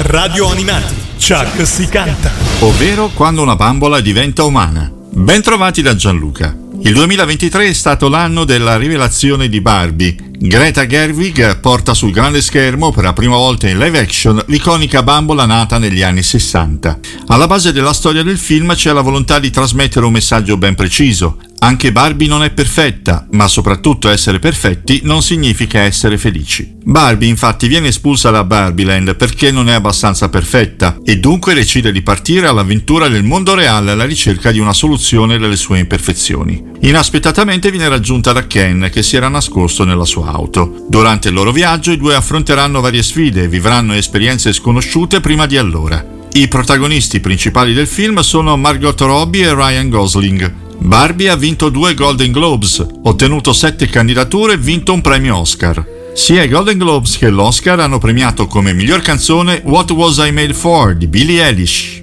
Radio Animati, Chuck si canta. Ovvero quando una bambola diventa umana. Bentrovati da Gianluca. Il 2023 è stato l'anno della rivelazione di Barbie. Greta Gerwig porta sul grande schermo per la prima volta in live action l'iconica bambola nata negli anni 60. Alla base della storia del film c'è la volontà di trasmettere un messaggio ben preciso. Anche Barbie non è perfetta, ma soprattutto essere perfetti non significa essere felici. Barbie infatti viene espulsa da Barbieland perché non è abbastanza perfetta e dunque decide di partire all'avventura del mondo reale alla ricerca di una soluzione delle sue imperfezioni. Inaspettatamente viene raggiunta da Ken, che si era nascosto nella sua auto. Durante il loro viaggio i due affronteranno varie sfide e vivranno esperienze sconosciute prima di allora. I protagonisti principali del film sono Margot Robbie e Ryan Gosling. Barbie ha vinto 2 Golden Globes, ottenuto 7 candidature e vinto un premio Oscar. Sia i Golden Globes che l'Oscar hanno premiato come miglior canzone What Was I Made For di Billie Eilish.